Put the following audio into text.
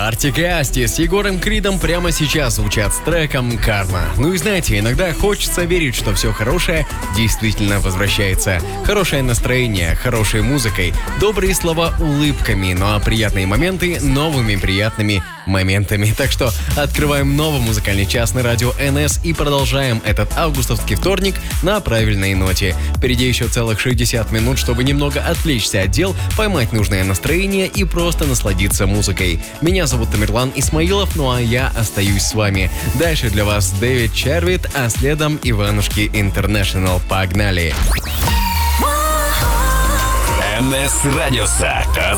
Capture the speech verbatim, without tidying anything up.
Артик и Асти с Егором Кридом прямо сейчас звучат с треком «Карма». Ну и знаете, иногда хочется верить, что все хорошее действительно возвращается. Хорошее настроение, хорошей музыкой, добрые слова улыбками, ну а приятные моменты новыми приятными моментами. Так что открываем новый музыкальный час на радио эн эс и продолжаем этот августовский вторник на правильной ноте. Впереди еще целых шестьдесят минут, чтобы немного отвлечься от дел, поймать нужное настроение и просто насладиться музыкой. Меня зовут Тамерлан Исмаилов, ну а я остаюсь с вами. Дальше для вас Дэвид Червит, а следом Иванушки Интернешнл. Погнали! эн эс Радиоса.